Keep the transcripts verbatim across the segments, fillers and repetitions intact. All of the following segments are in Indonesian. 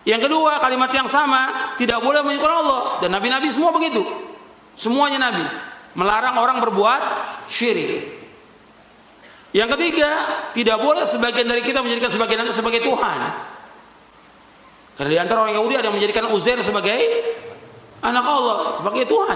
Yang kedua, kalimat yang sama, tidak boleh menyekutukan Allah, dan nabi-nabi semua begitu. Semuanya nabi melarang orang berbuat syirik. Yang ketiga, tidak boleh sebagian dari kita menjadikan sebagian lain sebagai Tuhan. Karena di antara orang Yahudi ada yang menjadikan Uzair sebagai anak Allah, sebagai Tuhan.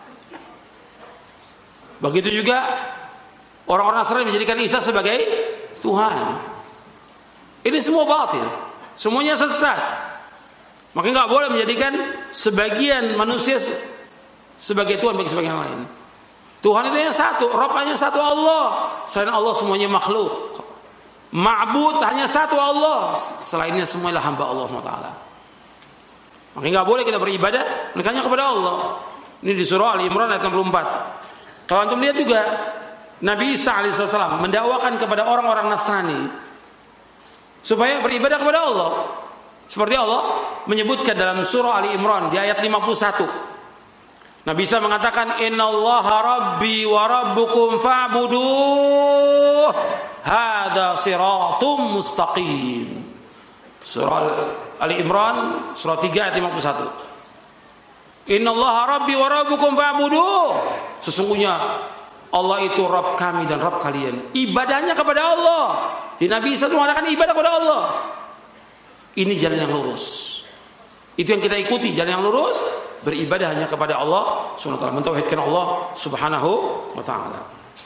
Begitu juga orang-orang Nasrani menjadikan Isa sebagai Tuhan. Ini semua batil, semuanya sesat. Maka nggak boleh menjadikan sebagian manusia sebagai Tuhan bagi sebagian lain. Tuhan itu yang satu, Rabb hanya satu Allah. Selain Allah semuanya makhluk. Ma'bud hanya satu Allah. Selainnya semuanya hamba Allah subhanahu wa taala. Maka nggak boleh kita beribadah melainkan kepada Allah. Ini di surah Ali Imran ayat enam puluh empat. Kalau antum lihat juga Nabi Isa alaihissalam mendakwakan kepada orang-orang Nasrani supaya beribadah kepada Allah. Seperti Allah menyebutkan dalam surah Ali Imran di ayat lima puluh satu. Nabi Isa mengatakan, "Innallaha rabbi wa rabbukum fa'buduh. Hadza siratum mustaqim." Surah Ali Imran surah tiga ayat lima puluh satu. "Innallaha rabbi wa rabbukum fa'buduh." Sesungguhnya Allah itu Rabb kami dan Rabb kalian. Ibadahnya kepada Allah. Di Nabi Isa mengatakan ibadah kepada Allah. Ini jalan yang lurus. Itu yang kita ikuti, jalan yang lurus, beribadah hanya kepada Allah subhanahu wa ta'ala, mentauhidkan Allah subhanahu wa ta'ala.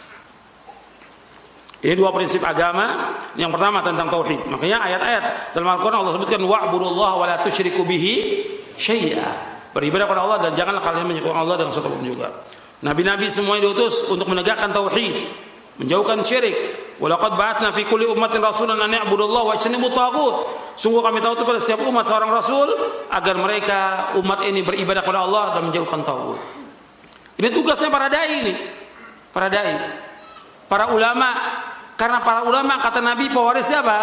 Ini dua prinsip agama. Yang pertama tentang tauhid. Makanya ayat-ayat dalam Al-Quran Allah sebutkan wa'budullaha wa la tusyriku bihi syai'a. Beribadah kepada Allah dan janganlah kalian menyekutukan Allah dengan sesuatu pun juga. Nabi-nabi semuanya diutus untuk menegakkan tauhid, menjauhkan syirik. Walaqad ba'atsna fi kulli ummatin rasulan an ya'budullaha wa yajtanibut taghut. Sungguh kami tahu kepada setiap umat seorang rasul agar mereka umat ini beribadah kepada Allah dan menjauhkan taghut. Ini tugasnya para dai ini. Para dai. Para ulama, karena para ulama kata Nabi pewaris siapa?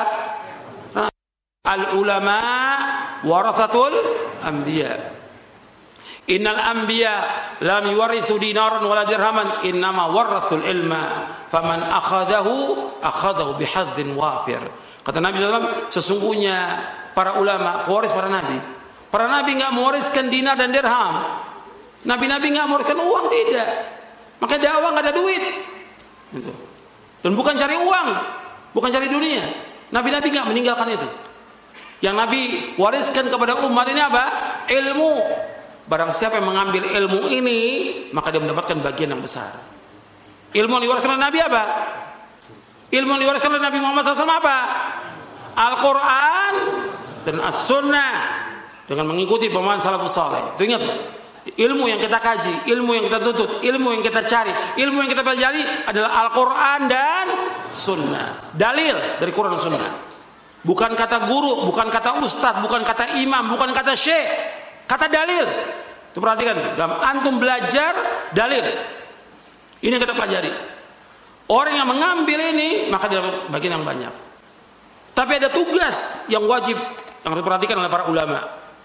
Al ulama warathatul anbiya. Innal anbiya lam yuwarithu dinaran wala dirhaman innama warathul ilma faman akhadahu akhadahu bihadzin wafir. Kata Nabi sallallahu alaihi wasallam, sesungguhnya para ulama pewaris para nabi. Para nabi enggak mewariskan dinar dan dirham. Nabi-nabi enggak mewariskan uang, tidak. Makanya dakwah enggak ada duit. Gitu. Dan bukan cari uang, bukan cari dunia. Nabi-nabi enggak meninggalkan itu. Yang Nabi wariskan kepada umat ini apa? Ilmu. Barang siapa yang mengambil ilmu ini, maka dia mendapatkan bagian yang besar. Ilmu yang diwariskan oleh Nabi apa? Ilmu yang diwariskan oleh Nabi Muhammad shallallahu alaihi wasallam apa? Al-Quran dan As-Sunnah, dengan mengikuti pemahaman salafus saleh. Itu ingat, ilmu yang kita kaji, ilmu yang kita tuntut, ilmu yang kita cari, ilmu yang kita pelajari adalah Al-Quran dan Sunnah. Dalil dari Quran dan Sunnah. Bukan kata guru, bukan kata ustadz, bukan kata imam, bukan kata syekh. Kata dalil. Itu perhatikan, dalam antum belajar dalil. Ini yang kita pelajari. Orang yang mengambil ini maka dia bagian yang banyak. Tapi ada tugas yang wajib yang harus diperhatikan oleh para ulama.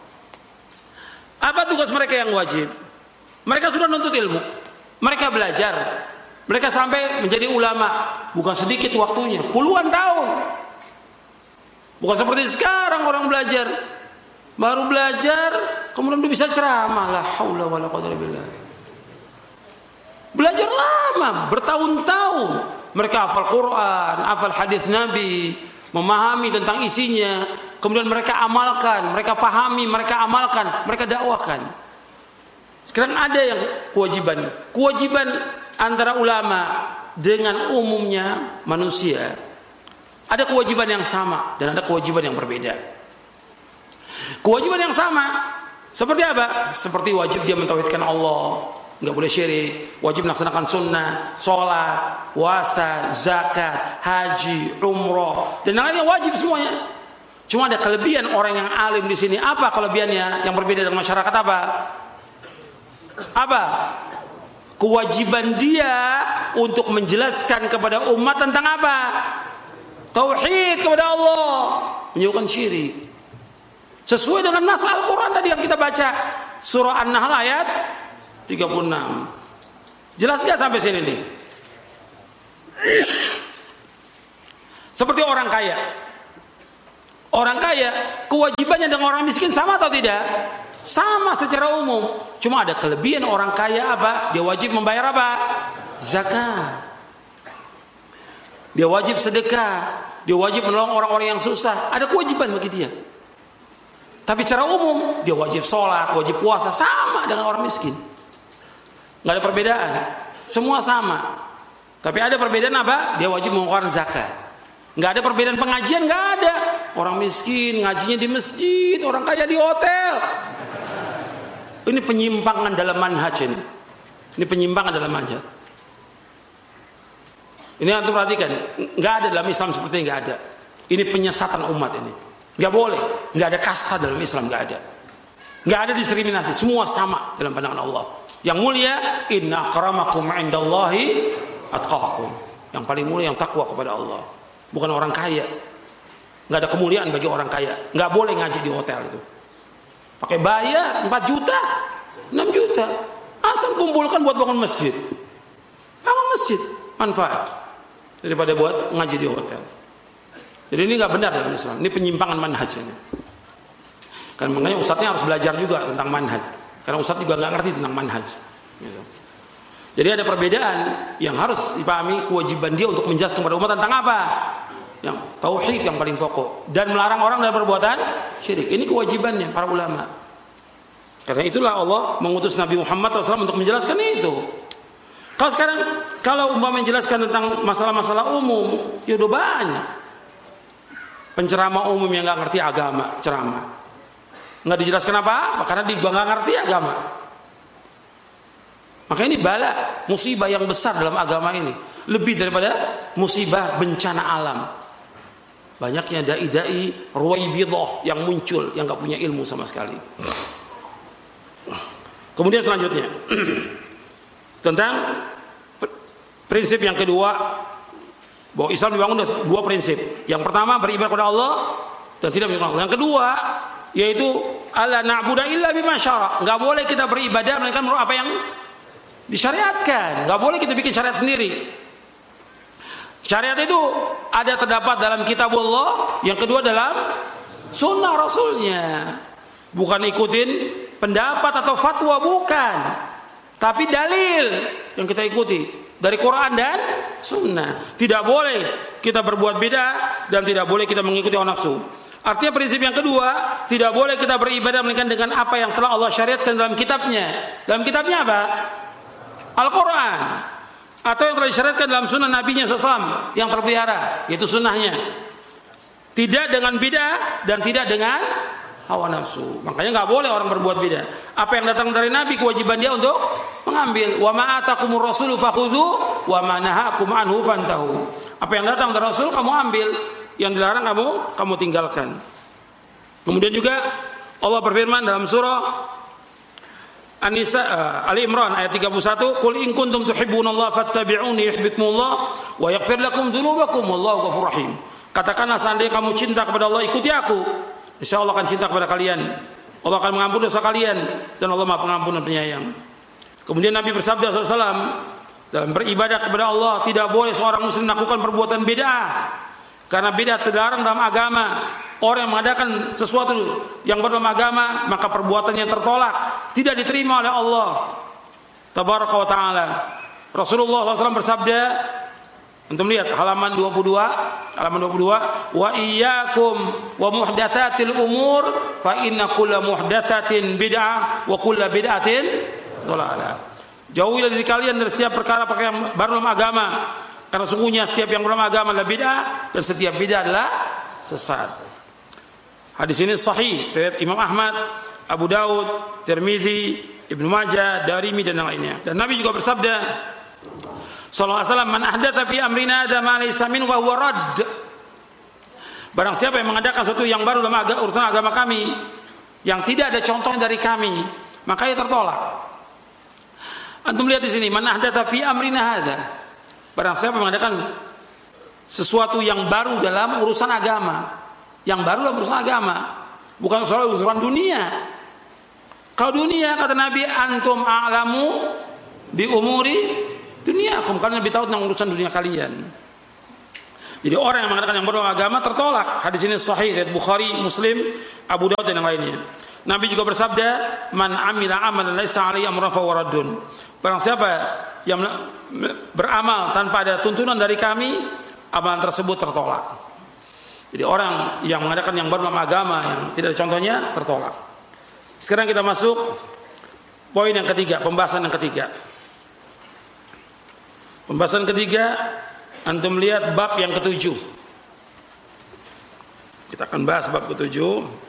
Apa tugas mereka yang wajib? Mereka sudah nuntut ilmu. Mereka belajar. Mereka sampai menjadi ulama. Bukan sedikit waktunya, puluhan tahun. Bukan seperti sekarang orang belajar baru belajar, kemudian dia bisa ceramah. La haula wala quwwata illa billah. Belajar lama, bertahun-tahun. Mereka hafal Quran, hafal hadis Nabi, memahami tentang isinya, kemudian mereka amalkan, mereka pahami, mereka amalkan, mereka dakwakan. Sekarang ada yang kewajiban, kewajiban antara ulama dengan umumnya manusia. Ada kewajiban yang sama dan ada kewajiban yang berbeda. Kewajiban yang sama seperti apa? Seperti wajib dia mentauhidkan Allah, nggak boleh syirik, wajib melaksanakan sunnah, sholat, puasa, zakat, haji, umroh, dan lainnya wajib semuanya. Cuma ada kelebihan orang yang alim di sini. Apa kelebihannya yang berbeda dengan masyarakat? Apa? Apa? Kewajiban dia untuk menjelaskan kepada umat tentang apa? Tauhid kepada Allah, menjauhkan syirik. Sesuai dengan nas Al-Quran tadi yang kita baca, surah An-Nahl ayat tiga puluh enam. Jelas gak sampai sini nih? Seperti orang kaya. Orang kaya kewajibannya dengan orang miskin sama atau tidak? Sama secara umum. Cuma ada kelebihan orang kaya apa? Dia wajib membayar apa? Zakat. Dia wajib sedekah. Dia wajib menolong orang-orang yang susah. Ada kewajiban bagi dia. Tapi secara umum dia wajib sholat, wajib puasa, sama dengan orang miskin. Nggak ada perbedaan. Semua sama. Tapi ada perbedaan apa? Dia wajib mengeluarkan zakat. Nggak ada perbedaan pengajian, nggak ada. Orang miskin ngajinya di masjid, orang kaya di hotel. Ini penyimpangan dalam manhaj ini. Ini penyimpangan dalam manhaj. Ini antum perhatikan, nggak ada dalam Islam seperti ini, nggak ada. Ini penyesatan umat ini. Nggak boleh, nggak ada kasta dalam Islam, nggak ada. Nggak ada diskriminasi, semua sama dalam pandangan Allah. Yang mulia, inna akramakum indallahi atqakum. Yang paling mulia yang takwa kepada Allah, bukan orang kaya. Nggak ada kemuliaan bagi orang kaya. Nggak boleh ngaji di hotel itu. Pakai bayar empat juta, enam juta. Asal kumpulkan buat bangun masjid. Bangun masjid, manfaat. Daripada buat ngaji di hotel. Jadi ini nggak benar dalam Islam. Ini penyimpangan manhaj ini. Kan makanya ustadznya harus belajar juga tentang manhaj. Karena ustadz juga nggak ngerti tentang manhaj. Gitu. Jadi ada perbedaan yang harus dipahami, kewajiban dia untuk menjelaskan kepada umat tentang apa? Yang tauhid yang paling pokok, dan melarang orang dari perbuatan syirik. Ini kewajibannya para ulama. Karena itulah Allah mengutus Nabi Muhammad shallallahu alaihi wasallam untuk menjelaskan itu. Kalau sekarang kalau umpama menjelaskan tentang masalah-masalah umum, ya udah banyak. Penceramah umum yang nggak ngerti agama ceramah, nggak dijelaskan apa-apa karena dia juga nggak ngerti agama. Maka ini bala, musibah yang besar dalam agama ini, lebih daripada musibah bencana alam. Banyaknya dai-dai ruwaibidah yang muncul yang nggak punya ilmu sama sekali. Kemudian selanjutnya tentang prinsip yang kedua, bahwa Islam dibangun dari dua prinsip. Yang pertama beribadah kepada Allah dan tidak menyekutukan Allah. Yang kedua yaitu alla na'budu illa bima syara'. Enggak boleh kita beribadah melainkan menurut apa yang disyariatkan. Enggak boleh kita bikin syariat sendiri. Syariat itu ada terdapat dalam kitab Allah, yang kedua dalam sunnah Rasulnya. Bukan ikutin pendapat atau fatwa, bukan. Tapi dalil yang kita ikuti dari Quran dan sunnah. Tidak boleh kita berbuat beda dan tidak boleh kita mengikuti hawa nafsu. Artinya prinsip yang kedua, tidak boleh kita beribadah melainkan dengan apa yang telah Allah syariatkan dalam kitabnya. Dalam kitabnya apa? Al-Quran. Atau yang telah disyariatkan dalam sunnah Nabi-Nya shallallahu alaihi wasallam yang terpelihara, yaitu sunnahnya. Tidak dengan bid'ah dan tidak dengan hawa nafsu. Makanya nggak boleh orang berbuat beda. Apa yang datang dari Nabi, kewajiban dia untuk mengambil. Wa ma atakumur rasulu fakhudhu wa ma nahakum anhu fantahu. Apa yang datang dari Rasul kamu ambil, yang dilarang kamu kamu tinggalkan. Kemudian juga Allah berfirman dalam surah An-Nisa uh, Ali Imran ayat tiga puluh satu, "Qul in kuntum tuhibbunallaha fattabi'uni yuhibbukumullah wa yaghfir lakum dzunubakum wallahu ghafurur rahim." Katakanlah seandainya kamu cinta kepada Allah, ikuti aku. Insya Allah akan cinta kepada kalian. Allah akan mengampuni dosa kalian dan Allah Maha Pengampun dan Penyayang. Kemudian Nabi bersabda shallallahu alaihi wasallam, dalam beribadah kepada Allah tidak boleh seorang muslim melakukan perbuatan bid'ah. Karena bid'ah terlarang dalam agama. Orang yang mengadakan sesuatu yang dalam agama, maka perbuatannya tertolak, tidak diterima oleh Allah Tabaraka wa ta'ala. Rasulullah shallallahu alaihi wasallam bersabda, antum lihat halaman dua puluh dua, halaman dua puluh dua, wa iyyakum wa muhdatsatil umur fa inna kulla muhdatsatin bid'ah wa kulla bid'atin dhalalah. Jauhilah diri kalian dari setiap perkara-perkara yang baru dalam agama, karena sungguhnya setiap yang dalam agama adalah bid'ah dan setiap bid'ah adalah sesat. Hadis ini sahih riwayat Imam Ahmad, Abu Daud, Tirmidzi, Ibnu Majah, Darimi dan yang lainnya. Dan Nabi juga bersabda sallallahu alaihi wasallam, "Man ahdatsa fi amrina hadza ma laysa minhu wa huwa radd." Barang siapa yang mengadakan sesuatu yang baru dalam agama, urusan agama kami yang tidak ada contohnya dari kami, maka ia tertolak. Antum lihat di sini, "Man ahdatsa fi amrina hadza." Barang siapa mengadakan sesuatu yang baru dalam urusan agama, yang baru dalam urusan agama, bukan soal urusan dunia. Kalau dunia kata Nabi, antum a'lamu bi umuri duniakum, kalian lebih tahu tentang urusan dunia kalian. Jadi orang yang mengatakan yang beragama tertolak. Hadis ini sahih riwayat Bukhari, Muslim, Abu Dawud dan yang lainnya. Nabi juga bersabda, "Man 'amila 'amalan laisa 'alaihi amrun fa huwa raddun." Barang siapa yang beramal tanpa ada tuntunan dari kami, amalan tersebut tertolak. Jadi orang yang mengadakan yang baru dalam agama yang tidak ada contohnya tertolak. Sekarang kita masuk poin yang ketiga, pembahasan yang ketiga. Pembahasan ketiga, antum lihat bab yang ketujuh. Kita akan bahas bab ketujuh.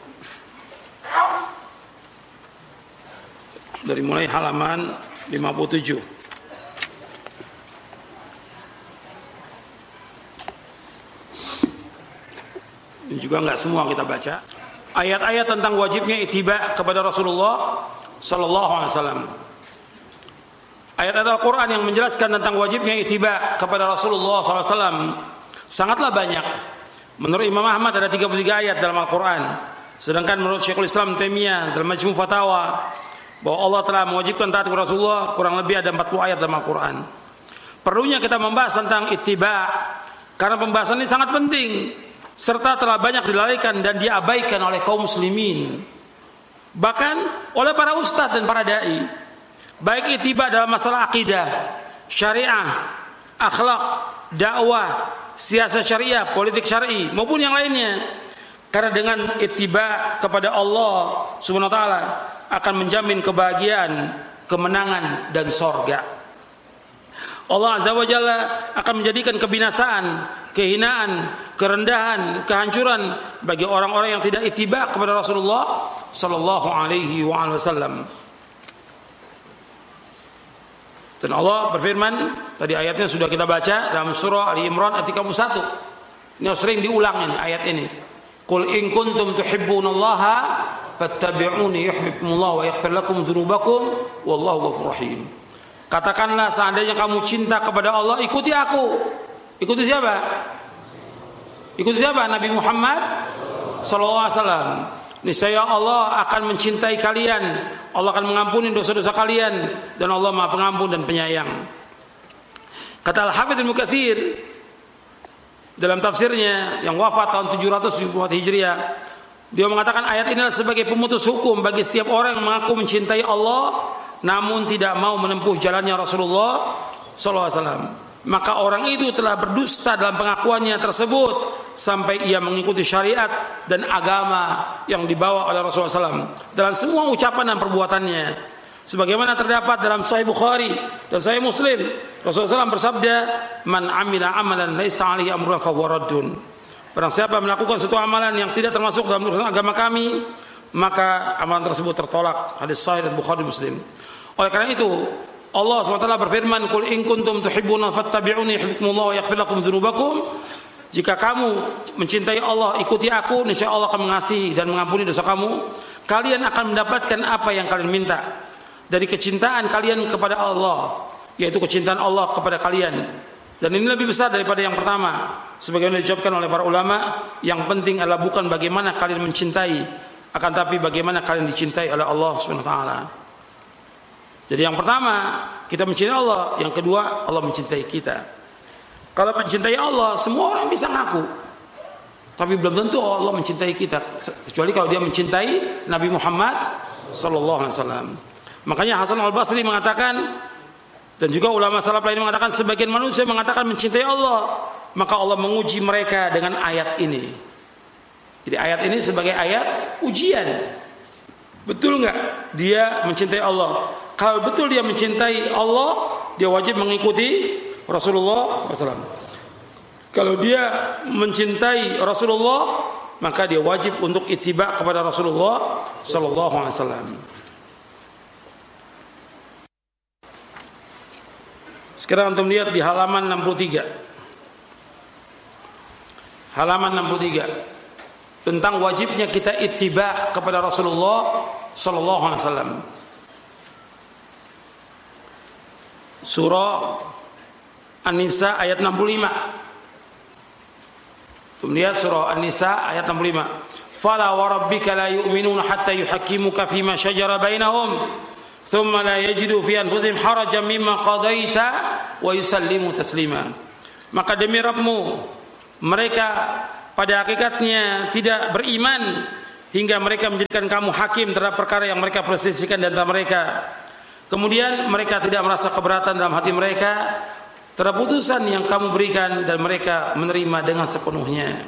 Dari mulai halaman lima puluh tujuh. Ini juga enggak semua kita baca. Ayat-ayat tentang wajibnya ittiba kepada Rasulullah sallallahu alaihi wasallam. Ayat-ayat Al-Qur'an yang menjelaskan tentang wajibnya ittiba kepada Rasulullah sallallahu alaihi wasallam sangatlah banyak. Menurut Imam Ahmad ada tiga puluh tiga ayat dalam Al-Qur'an. Sedangkan menurut Syekhul Islam Taimiyah dalam Majmu' Fatawa bahwa Allah telah mewajibkan taat kepada Rasulullah kurang lebih ada empat puluh ayat dalam Al-Quran. Perlunya kita membahas tentang ittiba karena pembahasan ini sangat penting serta telah banyak dilalaikan dan diabaikan oleh kaum muslimin, bahkan oleh para ustadz dan para dai. Baik ittiba dalam masalah akidah, syariah, akhlak, dakwah, siasat syariah, politik syar'i maupun yang lainnya. Karena dengan ittiba kepada Allah Subhanahu wa taala akan menjamin kebahagiaan, kemenangan dan sorga. Allah Azza wa Jalla akan menjadikan kebinasaan, kehinaan, kerendahan, kehancuran bagi orang-orang yang tidak ittiba kepada Rasulullah sallallahu alaihi wasallam. Dan Allah berfirman, tadi ayatnya sudah kita baca dalam surah Ali Imran ayat tiga puluh satu. Ini sering diulang ini ayat ini. Qul in kuntum tuhibbunallaha fattabi'uni yuhibbukumullah wa yaghfir lakum dzunubakum wallahu ghafurur rahim. Katakanlah seandainya kamu cinta kepada Allah, ikuti aku. Ikuti siapa? Ikuti siapa? Nabi Muhammad sallallahu alaihi wasallam. Niscaya Allah akan mencintai kalian. Allah akan mengampuni dosa-dosa kalian dan Allah Maha Pengampun dan Penyayang. Kata Al-Hafidz Ibnu Katsir dalam tafsirnya yang wafat tahun tujuh ratus tujuh puluh empat Hijriah, dia mengatakan ayat ini adalah sebagai pemutus hukum bagi setiap orang yang mengaku mencintai Allah namun tidak mau menempuh jalannya Rasulullah sallallahu alaihi wasallam. Maka orang itu telah berdusta dalam pengakuannya tersebut sampai ia mengikuti syariat dan agama yang dibawa oleh Rasulullah sallallahu alaihi wasallam dalam semua ucapan dan perbuatannya. Sebagaimana terdapat dalam Sahih Bukhari dan Sahih Muslim, Rasulullah sallallahu alaihi wasallam bersabda, "Man 'amila 'amalan laisa 'alaihi amruna fa huwa raddun." Barang siapa melakukan suatu amalan yang tidak termasuk dalam urusan agama kami, maka amalan tersebut tertolak. Hadis Sahih Bukhari Muslim. Oleh karena itu, Allah subhanahu wa taala berfirman, "Qul in kuntum tuhibbuna fattabi'uni yuhibbukumullah wa yaghfir lakum dzunubakum." Jika kamu mencintai Allah, ikuti aku, niscaya Allah akan mengasihi dan mengampuni dosa kamu. Kalian akan mendapatkan apa yang kalian minta. Dari kecintaan kalian kepada Allah, yaitu kecintaan Allah kepada kalian. Dan ini lebih besar daripada yang pertama. Sebagaimana diucapkan oleh para ulama, yang penting adalah bukan bagaimana kalian mencintai, akan tapi bagaimana kalian dicintai oleh Allah Subhanahu wa taala. Jadi yang pertama, kita mencintai Allah, yang kedua Allah mencintai kita. Kalau mencintai Allah, semua orang bisa ngaku. Tapi belum tentu Allah mencintai kita, kecuali kalau dia mencintai Nabi Muhammad sallallahu alaihi wasallam. Makanya Hasan Al-Basri mengatakan, dan juga ulama salaf lain mengatakan, sebagian manusia mengatakan mencintai Allah, maka Allah menguji mereka dengan ayat ini. Jadi ayat ini sebagai ayat ujian. Betul nggak dia mencintai Allah? Kalau betul dia mencintai Allah, dia wajib mengikuti Rasulullah sallallahu alaihi wasallam. Kalau dia mencintai Rasulullah, maka dia wajib untuk ittiba kepada Rasulullah sallallahu alaihi wasallam. Sekarang antum lihat di halaman enam puluh tiga. Halaman enam puluh tiga tentang wajibnya kita ittiba kepada Rasulullah sallallahu alaihi wasallam. Surah An-Nisa ayat enam puluh lima. Antum lihat surah An-Nisa ayat enam puluh lima. Fala wa rabbika la yu'minuna hatta yuhakkimuka fima shajara bainahum. Thumma la yajidu fi anfusihim harajan mimma qadaita wa yusallimu taslima. Maka demi Rabbmu, mereka pada hakikatnya tidak beriman hingga mereka menjadikan kamu hakim terhadap perkara yang mereka perselisihkan di antara mereka. Kemudian mereka tidak merasa keberatan dalam hati mereka terhadap putusan yang kamu berikan dan mereka menerima dengan sepenuhnya.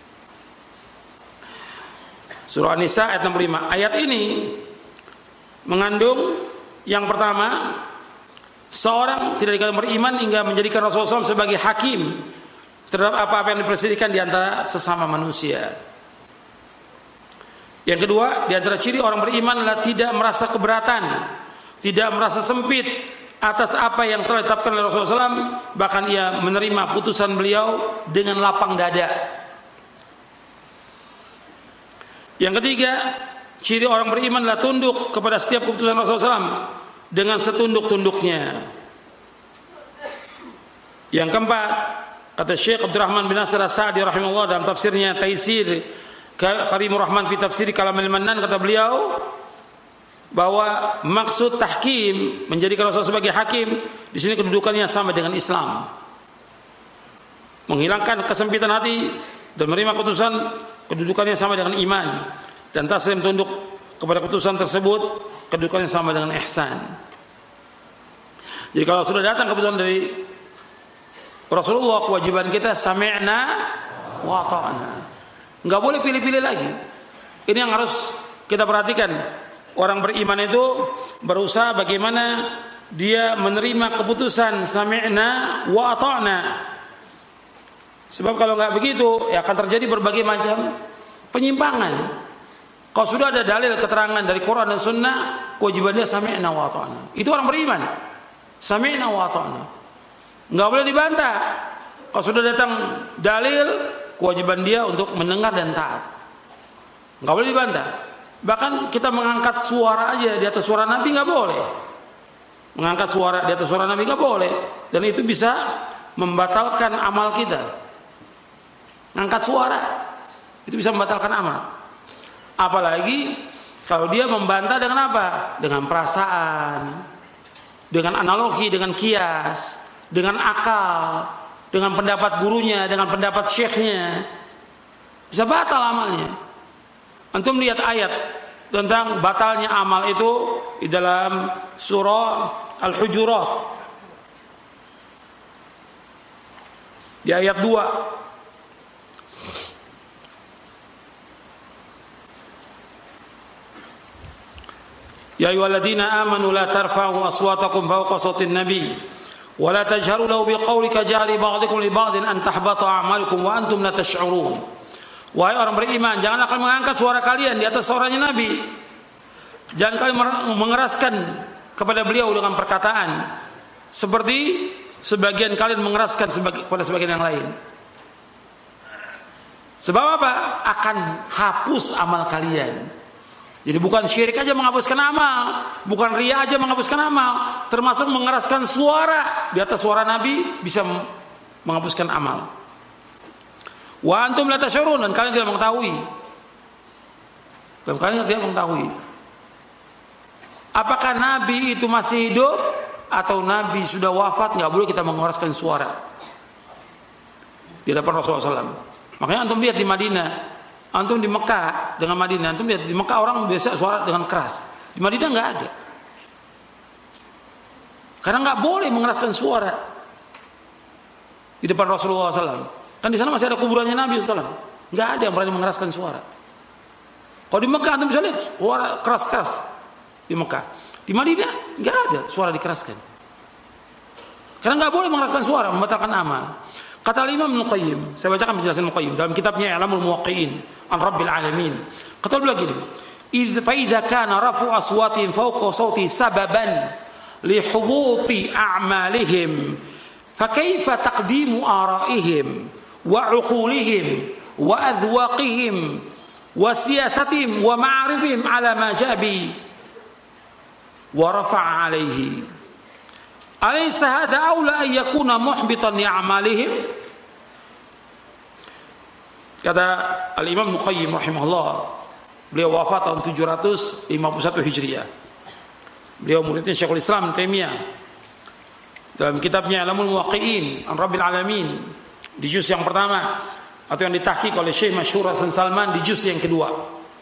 Surah An-Nisa ayat enam puluh lima. Ayat ini mengandung yang pertama, seorang tidak dikatakan beriman hingga menjadikan Rasulullah shallallahu alaihi wasallam sebagai hakim terhadap apa-apa yang diperselisihkan di antara sesama manusia. Yang kedua, di antara ciri orang beriman adalah tidak merasa keberatan, tidak merasa sempit atas apa yang telah ditetapkan oleh Rasulullah shallallahu alaihi wasallam, bahkan ia menerima putusan beliau dengan lapang dada. Yang ketiga, ciri orang beriman adalah tunduk kepada setiap keputusan Rasulullah shallallahu alaihi wasallam dengan setunduk-tunduknya. Yang keempat, kata Syekh Abdurrahman bin Nasir As-Sa'di rahimahullah dalam tafsirnya Taisir Karimur Rahman fi Tafsir Kalamil Mannan, kata beliau bahwa maksud tahkim, menjadikan Rasulullah sebagai hakim, di sini kedudukannya sama dengan Islam. Menghilangkan kesempitan hati dan menerima keputusan, kedudukannya sama dengan iman, dan taslim tunduk kepada keputusan tersebut, kedudukannya sama dengan ihsan. Jadi kalau sudah datang keputusan dari Rasulullah, kewajiban kita sami'na wa ta'na. Enggak boleh pilih-pilih lagi. Ini yang harus kita perhatikan. Orang beriman itu berusaha bagaimana dia menerima keputusan sami'na wa ta'na. Sebab kalau enggak begitu, ya akan terjadi berbagai macam penyimpangan. Kalau sudah ada dalil keterangan dari Quran dan Sunnah, kewajiban dia sami'na wa ta'na. Itu orang beriman. Sami'na wa ta'na. Enggak boleh dibantah. Kalau sudah datang dalil, kewajiban dia untuk mendengar dan taat. Enggak boleh dibantah. Bahkan kita mengangkat suara aja di atas suara Nabi enggak boleh. Mengangkat suara di atas suara Nabi enggak boleh, dan itu bisa membatalkan amal kita. Angkat suara itu bisa membatalkan amal. Apalagi kalau dia membantah dengan apa? Dengan perasaan, dengan analogi, dengan kias, dengan akal, dengan pendapat gurunya, dengan pendapat syekhnya, bisa batal amalnya. Antum lihat ayat tentang batalnya amal itu di dalam surah Al-Hujurat di ayat dua. Ya ayyuhalladzina amanu la tarfa'u aswatakum fawqa sautin nabi wa la tajharu lahu biqawli kajari ba'dikum li ba'din an tahbata a'malukum wa antum la tash'urun. Wahai orang beriman, janganlah kalian mengangkat suara kalian di atas suaranya Nabi. Jangan kalian mengeraskan kepada beliau dengan perkataan seperti sebagian kalian mengeraskan kepada sebagian yang lain. Sebab apa? Akan hapus amal kalian. Jadi bukan syirik aja menghapuskan amal, bukan riya aja menghapuskan amal, termasuk mengeraskan suara di atas suara Nabi bisa menghapuskan amal. Wa antum la tashurun, dan kalian tidak mengetahui. Dan kalian tidak mengetahui. Apakah Nabi itu masih hidup atau Nabi sudah wafat? Enggak boleh kita mengeraskan suara di hadapan Rasulullah shallallahu alaihi wasallam. Makanya antum lihat di Madinah, antum di Mekah dengan Madinah, antum lihat di Mekah orang biasa suara dengan keras. Di Madinah enggak ada. Karena enggak boleh mengeraskan suara di depan Rasulullah shallallahu alaihi wasallam. Kan di sana masih ada kuburannya Nabi shallallahu alaihi wasallam. Enggak ada yang berani mengeraskan suara. Kalau di Mekah antum bisa lihat suara keras-keras di Mekah. Di Madinah enggak ada suara dikeraskan. Karena enggak boleh mengeraskan suara, membatalkan amal. Kata Imam Ibnu Qayyim, saya bacakan penjelasan Ibnu Qayyim dalam kitabnya I'lamul Muwaqqi'in an Rabbil Alamin. Kata beliau gini, "Idza fa idza kana rafu aswatin fawqa sawti sababan li hubuti a'malihim, fa kaifa taqdimu ara'ihim wa 'uqulihim wa adwaqihim wa siyasatihim wa ma'arifihim 'ala ma ja'a bi wa rafa'a 'alaihi." Alaysa hadha aula an yakuna muhbitan li a'malihim? Kata Al-Imam Ibnu Qayyim rahimahullah, beliau wafat tahun tujuh ratus lima puluh satu Hijriah. Beliau muridnya Syekhul Islam Taimiyah. Dalam kitabnya I'lamul Muwaqqi'in an Rabbil Alamin, di juz yang pertama, atau yang ditahqiq oleh Syekh Masyhur Hasan Salman di juz yang kedua.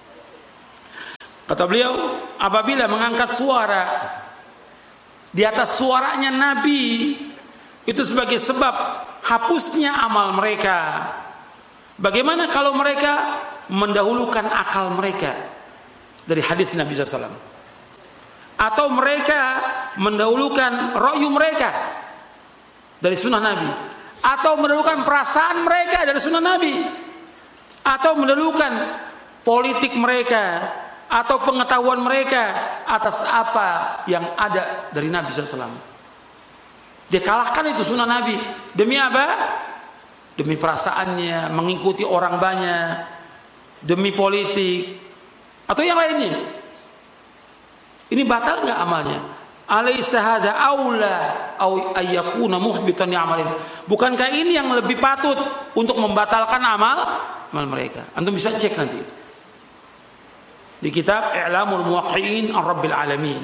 Kata beliau, apabila mengangkat suara di atas suaranya Nabi itu sebagai sebab hapusnya amal mereka, bagaimana kalau mereka mendahulukan akal mereka dari hadis Nabi sallallahu alaihi wasallam, atau mereka mendahulukan ra'yu mereka dari sunnah Nabi, atau mendahulukan perasaan mereka dari sunnah Nabi, atau mendahulukan politik mereka atau pengetahuan mereka atas apa yang ada dari Nabi sallallahu alaihi wasallam. Dia kalahkan itu sunnah Nabi. Demi apa? Demi perasaannya, mengikuti orang banyak, demi politik atau yang lainnya. Ini batal nggak amalnya? Alaysa hadza aula au ayyakuna muhbitan amalin. Bukankah ini yang lebih patut untuk membatalkan amal amal mereka? Antum bisa cek nanti di kitab I'lamul Muwaqqi'in ar-Rabbil Alamin.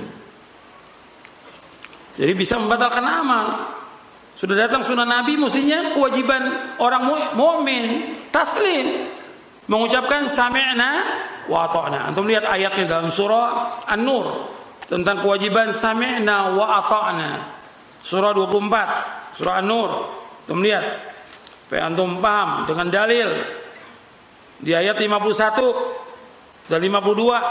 Jadi bisa membatalkan amal. Sudah datang sunnah Nabi, mestinya kewajiban orang mukmin taslim, mengucapkan sami'na wa ata'na. Antum lihat ayatnya dalam surah An-Nur tentang kewajiban sami'na wa ata'na. Surah dua puluh empat, surah An-Nur. Antum lihat, supaya antum paham dengan dalil di ayat lima puluh satu dan lima puluh dua.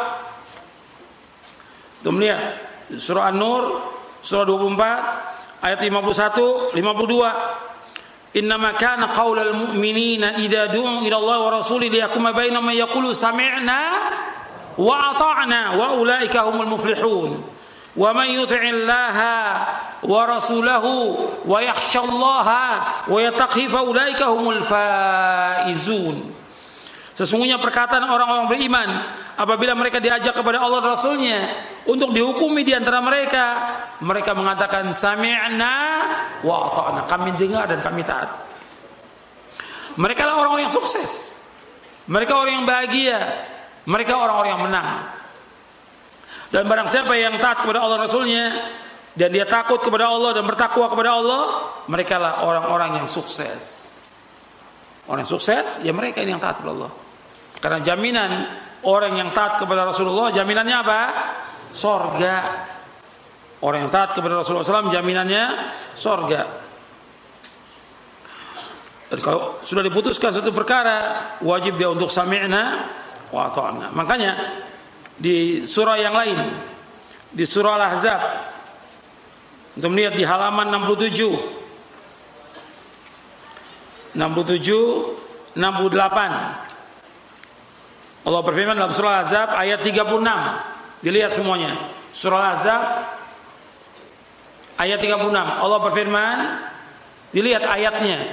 Antum lihat surah An-Nur surah dua puluh empat ayat lima puluh satu lima puluh dua. Innama kana qaulal mu'minina idza du'u ila Allah wa rasulihi liyahkuma bainahum yaqulu sami'na wa ata'na wa ulaika humul muflihun. Wa man yuti'illaha wa rasulahu wa yakhshallaha wa yattaqi fa ulaika humul faizun. Sesungguhnya perkataan orang-orang beriman apabila mereka diajak kepada Allah dan Rasulnya untuk dihukumi di antara mereka, mereka mengatakan sami'na wa ata'na, kami dengar dan kami taat. Mereka lah orang-orang yang sukses, mereka orang yang bahagia, mereka orang-orang yang menang. Dan barang siapa yang taat kepada Allah dan Rasulnya dan dia takut kepada Allah dan bertakwa kepada Allah, mereka lah orang-orang yang sukses. Orang yang sukses, ya mereka ini yang taat kepada Allah. Karena jaminan orang yang taat kepada Rasulullah, jaminannya apa? Sorga. Orang yang taat kepada Rasulullah shallallahu alaihi wasallam, jaminannya sorga. Dan kalau sudah diputuskan satu perkara, wajib dia untuk sami'na wa ata'na. Makanya di surah yang lain, di surah Al-Ahzab, untuk melihat di halaman enam puluh tujuh, enam puluh tujuh, enam puluh delapan. Allah berfirman dalam surah Al-Ahzab ayat tiga puluh enam. Dilihat semuanya. Surah Al-Ahzab ayat tiga puluh enam. Allah berfirman, dilihat ayatnya.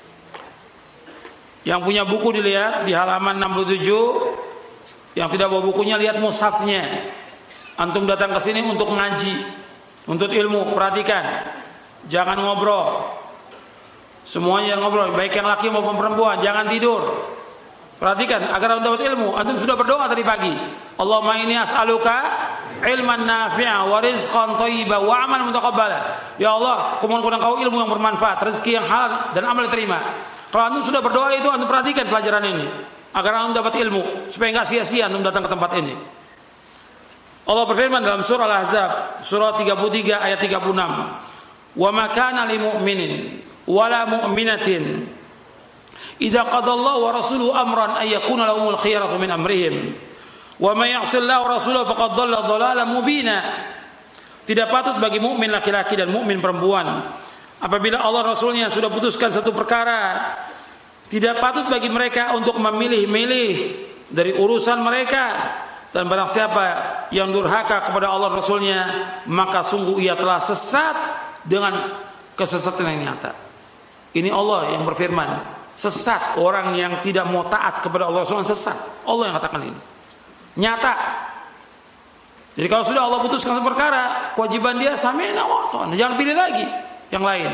Yang punya buku dilihat di halaman enam puluh tujuh. Yang tidak bawa bukunya lihat mushafnya. Antum datang ke sini untuk ngaji, untuk ilmu, perhatikan. Jangan ngobrol. Semuanya yang ngobrol, baik yang laki maupun perempuan, jangan tidur. Perhatikan agar antum dapat ilmu. Antum sudah berdoa tadi pagi. Allahumma inni as'aluka ilman nafi'a wa rizqan thayyiban wa amalan mutaqabbala. Ya Allah, kumohon Engkau ilmu yang bermanfaat, rezeki yang halal dan amal diterima. Kalau antum sudah berdoa itu, antum perhatikan pelajaran ini agar antum dapat ilmu supaya enggak sia-sia antum datang ke tempat ini. Allah berfirman dalam surah Al-Ahzab surah tiga puluh tiga ayat tiga puluh enam. Wa ma kana lil mu'minin wala mu'minatin idza qadallahu wa rasuluhu amran ay yakuna lahumul khiyaratu min amrihim wa may ya'sillahu rasulahu faqad dhalla dhalalan mubina. Tidak patut bagi mukmin laki-laki dan mukmin perempuan apabila Allah Rasulnya sudah putuskan satu perkara, tidak patut bagi mereka untuk memilih-milih dari urusan mereka. Dan barang siapa yang durhaka kepada Allah Rasulnya, maka sungguh ia telah sesat dengan kesesatan yang nyata. Ini Allah yang berfirman, sesat orang yang tidak mau taat kepada Allah Rasulullah, sesat. Allah yang katakan ini nyata. Jadi kalau sudah Allah putuskan satu perkara, kewajiban dia sami'na wa ata'na, jangan pilih lagi yang lain.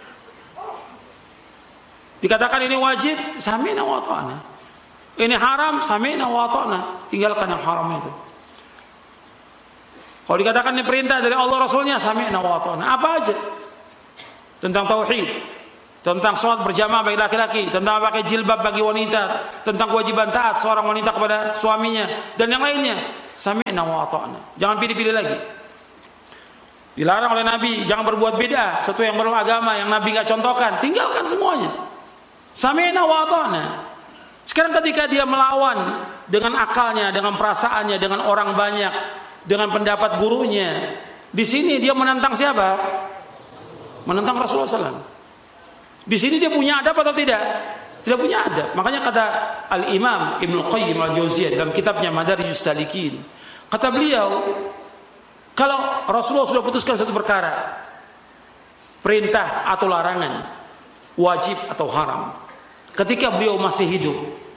Dikatakan ini wajib, sami'na wa ata'na. Ini haram, sami'na wa ata'na, tinggalkan yang haram itu. Kalau dikatakan ini perintah dari Allah Rasulnya, sami'na wa ata'na. Apa aja tentang tauhid, tentang sholat berjamaah bagi laki-laki, tentang pakai jilbab bagi wanita, tentang kewajiban taat seorang wanita kepada suaminya, dan yang lainnya. Sami'na wa ata'na. Jangan pilih-pilih lagi. Dilarang oleh Nabi, jangan berbuat bid'ah, sesuatu yang belum agama, yang Nabi nggak contohkan, tinggalkan semuanya. Sami'na wa ata'na. Sekarang ketika dia melawan dengan akalnya, dengan perasaannya, dengan orang banyak, dengan pendapat gurunya, di sini dia menentang siapa? Menentang Rasulullah shallallahu alaihi wasallam. Di sini dia punya adab atau tidak? Tidak punya adab. Makanya kata Al-Imam Ibnu Qayyim Al-Jauziyah dalam kitabnya Madarijus Salikin, kata beliau, kalau Rasulullah sudah putuskan satu perkara, perintah atau larangan, wajib atau haram, ketika beliau masih hidup,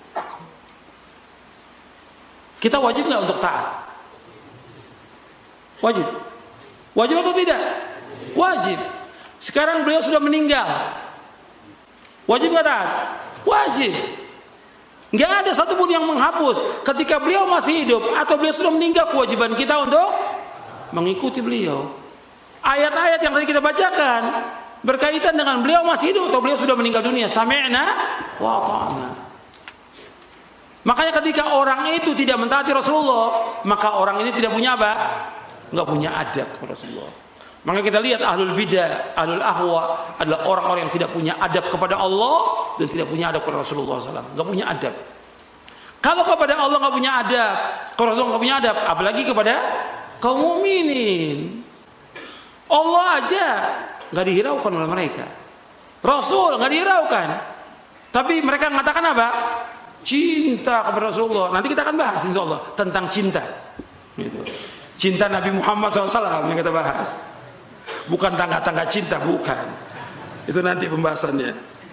kita wajib nggak untuk taat? Wajib. Wajib atau tidak? Wajib. Sekarang beliau sudah meninggal, wajib nggak taat? Wajib. Nggak ada satupun yang menghapus ketika beliau masih hidup atau beliau sudah meninggal kewajiban kita untuk mengikuti beliau. Ayat-ayat yang tadi kita bacakan berkaitan dengan beliau masih hidup atau beliau sudah meninggal dunia. Sami'na wa ata'na. Makanya ketika orang itu tidak mentaati Rasulullah, maka orang ini tidak punya apa? Nggak punya adab Rasulullah. Maka kita lihat ahlul bidah, ahlul ahwa adalah orang-orang yang tidak punya adab kepada Allah dan tidak punya adab kepada Rasulullah shallallahu alaihi wasallam. Nggak punya adab. Kalau kepada Allah nggak punya adab, kalau Rasulullah nggak punya adab, apalagi kepada kaum mukminin. Allah aja nggak dihiraukan oleh mereka. Rasul nggak dihiraukan. Tapi mereka mengatakan apa? Cinta kepada Rasulullah. Nanti kita akan bahas insya Allah tentang cinta. Gitu. Cinta Nabi Muhammad shallallahu alaihi wasallam yang kita bahas. Bukan tangga-tangga cinta, bukan. Itu nanti pembahasannya.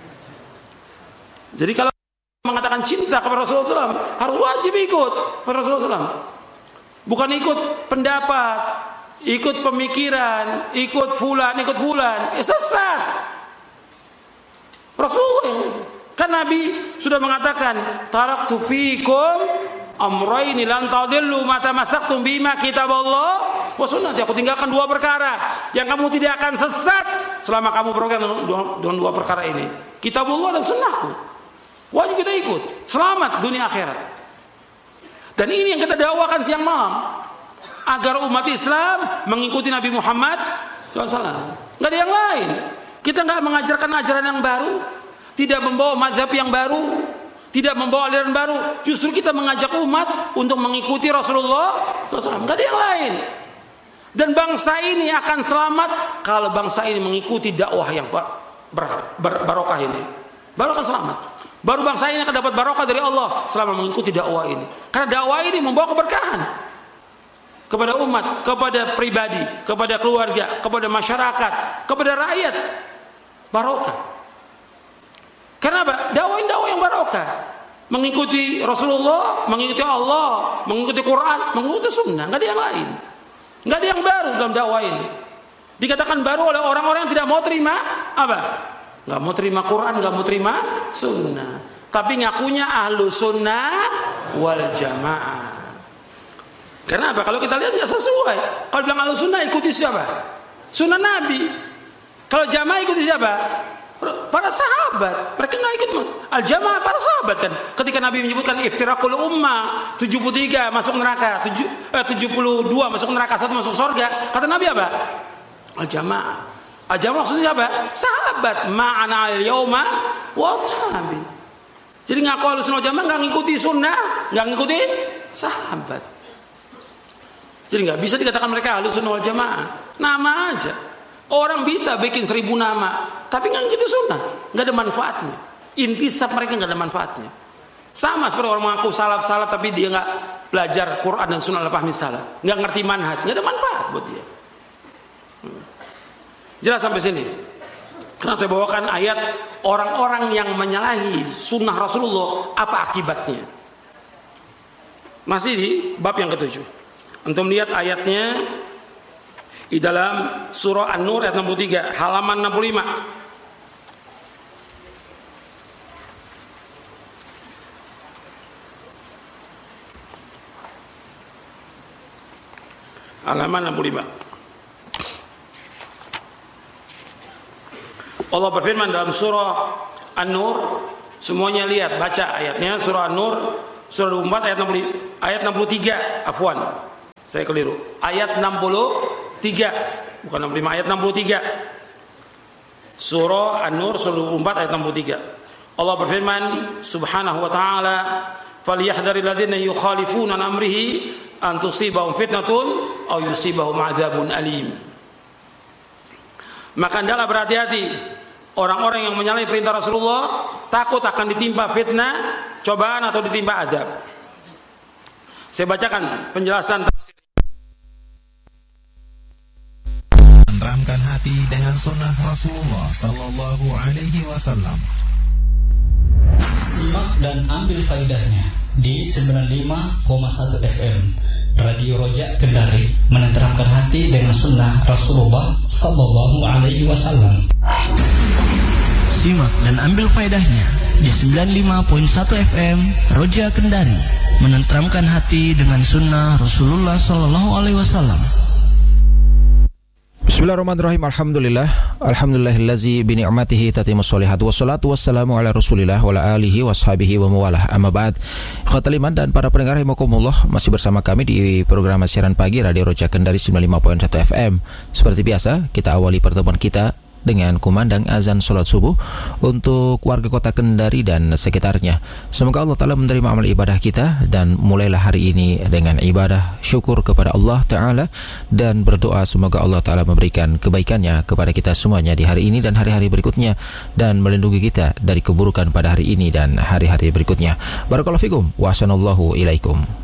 Jadi kalau mengatakan cinta kepada Rasulullah shallallahu alaihi wasallam, harus wajib ikut kepada Rasulullah shallallahu alaihi wasallam. Bukan ikut pendapat, ikut pemikiran, ikut fulan, ikut fulan. Eh, sesat. Rasulullah kan Nabi sudah mengatakan, taraktu fikum amrayni lan tadillu ma tamassaktum bima kitaballah wa sunnati. Aku tinggalkan dua perkara yang kamu tidak akan sesat selama kamu berpegang dengan dua perkara ini, kitabullah dan sunnahku. Wajib kita ikut, selamat dunia akhirat. Dan ini yang kita dakwakan siang malam, agar umat Islam mengikuti Nabi Muhammad shallallahu alaihi wasallam. Nggak ada yang lain. Kita nggak mengajarkan ajaran yang baru, tidak membawa mazhab yang baru, tidak membawa aliran baru. Justru kita mengajak umat untuk mengikuti Rasulullah shallallahu alaihi wasallam. Nggak ada yang lain. Dan bangsa ini akan selamat kalau bangsa ini mengikuti dakwah yang bar, bar, bar, barokah ini. Baru akan selamat. Baru bangsa ini akan dapat barokah dari Allah selama mengikuti dakwah ini. Karena dakwah ini membawa keberkahan kepada umat, kepada pribadi, kepada keluarga, kepada masyarakat, kepada rakyat. Barokah. Karena apa? Dakwah ini dakwah yang barokah. Mengikuti Rasulullah, mengikuti Allah, mengikuti Quran, mengikuti sunnah. Nggak ada yang lain. Nggak ada yang baru dalam dakwah ini. Dikatakan baru oleh orang-orang yang tidak mau terima apa? Nggak mau terima Quran, nggak mau terima sunnah. Tapi ngakunya ahlu sunnah wal jamaah. Karena apa? Kalau kita lihat nggak sesuai. Kalau bilang ahlu sunnah ikuti siapa? Sunnah Nabi. Kalau jamaah ikuti siapa? Para sahabat. Mereka nggak ikut al jamaah, para sahabat kan. Ketika Nabi menyebutkan iftirakul ummah tujuh puluh tiga masuk neraka, tujuh puluh dua masuk neraka, satu masuk surga. Kata Nabi apa? Al jamaah. Al jamaah maksudnya apa? Sahabat. Ma'ana al yauma wa sahabi. Jadi ngaku ahlu sunnah jamaah nggak ngikuti sunnah, nggak ngikuti sahabat. Jadi nggak bisa dikatakan mereka ahlu sunnah wal jamaah. Nama aja. Orang bisa bikin seribu nama, tapi nggak gitu sunnah, nggak ada manfaatnya. Intisab mereka nggak ada manfaatnya. Sama seperti orang mengaku salaf-salaf, tapi dia nggak belajar Quran dan sunnah, pahmi salaf, nggak ngerti manhaj, nggak ada manfaat buat dia. Jelas sampai sini. Karena saya bawakan ayat orang-orang yang menyalahi sunnah Rasulullah, apa akibatnya? Masih di bab yang ketujuh. Antum lihat ayatnya. Di dalam surah An-Nur ayat enam puluh tiga, halaman enam puluh lima. Halaman enam puluh lima. Allah berfirman dalam surah An-Nur, semuanya lihat, baca ayatnya, surah An-Nur surah dua puluh empat ayat enam puluh, ayat enam puluh tiga, afwan. Saya keliru. Ayat enam puluh tiga, bukan enam puluh lima, ayat enam puluh tiga. Surah An-Nur surah dua puluh empat ayat enam puluh tiga. Allah berfirman subhanahu wa ta'ala, falyahdharil ladzina yukhalifuna an amrihi an tusibahum fitnatun aw yusibahum adzabun alim. Maka hendaklah berhati-hati orang-orang yang menyalahi perintah Rasulullah, takut akan ditimpa fitnah, cobaan atau ditimpa azab. Saya bacakan penjelasan tafsir. Meneramkan hati dengan sunnah Rasulullah Sallallahu Alaihi Wasallam. Simak dan ambil faedahnya di sembilan puluh lima koma satu F M Radio Roja Kendari, meneramkan hati dengan sunnah Rasulullah Sallallahu Alaihi Wasallam. Simak dan ambil faedahnya di sembilan puluh lima koma satu F M Roja Kendari, menenteramkan hati dengan sunnah Rasulullah Sallallahu Alaihi Wasallam. Bismillahirrahmanirrahim. Alhamdulillah, alhamdulillahillazi bi ni'matihi tatimmus sholihat, wassalatu wassalamu ala Rasulillah wa ala alihi washabihi wa mawalah. Amma ba'd. Ikhwatal iman dan para pendengar rahimakumullah, masih bersama kami di program siaran pagi Radio Roja Kendari sembilan puluh lima koma satu F M. Seperti biasa, kita awali pertemuan kita dengan kumandang azan salat subuh untuk warga kota Kendari dan sekitarnya. Semoga Allah Ta'ala menerima amal ibadah kita, dan mulailah hari ini dengan ibadah syukur kepada Allah Ta'ala, dan berdoa semoga Allah Ta'ala memberikan kebaikannya kepada kita semuanya di hari ini dan hari-hari berikutnya, dan melindungi kita dari keburukan pada hari ini dan hari-hari berikutnya. Barakallahu fikum wa ahsanallahu ilaikum.